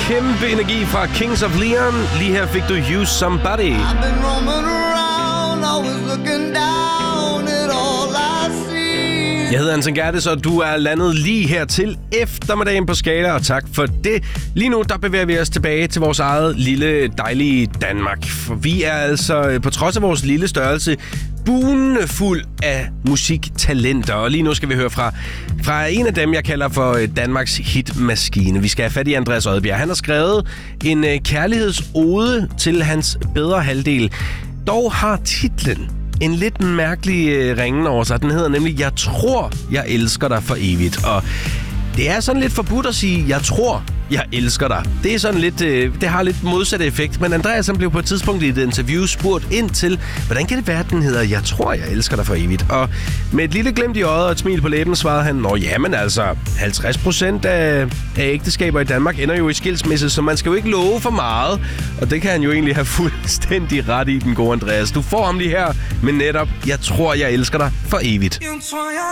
kæmpe energi fra Kings of Leon. Lige her fik du Use Somebody. Jeg hedder Anton Gerdes, og du er landet lige her til eftermiddagen på Skala, og tak for det. Lige nu, der bevæger vi os tilbage til vores eget lille, dejlige Danmark. For vi er altså, på trods af vores lille størrelse, buende fuld af musiktalenter. Og lige nu skal vi høre fra en af dem, jeg kalder for Danmarks hitmaskine. Vi skal have fat i Andreas Odbjerg. Han har skrevet en kærlighedsode til hans bedre halvdel. Dog har titlen en lidt mærkelig ringen over sig. Den hedder nemlig Jeg tror, jeg elsker dig for evigt. Og det er sådan lidt forbudt at sige, jeg tror, jeg elsker dig. Det er sådan lidt, det har lidt modsatte effekt. Men Andreas han blev på et tidspunkt i et interview spurgt ind til, hvordan kan det være, at den hedder Jeg tror, jeg elsker dig for evigt? Og med et lille glimt i øjet og et smil på læben svarede han, nå jamen altså, 50% af ægteskaber i Danmark ender jo i skilsmisse, så man skal jo ikke love for meget. Og det kan han jo egentlig have fuldstændig ret i, den gode Andreas. Du får ham lige her, men netop, Jeg tror, jeg elsker dig for evigt.